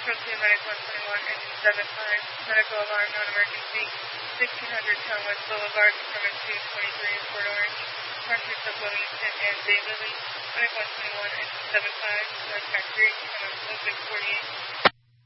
Central 2, Medic 121, engine 75, medical alarm, non-emergency, 1600 Town West Boulevard, Department 223 in Port Orange, Parsons of Wilmington and Daylily, Medic 121, engine 75, contact 3, 648.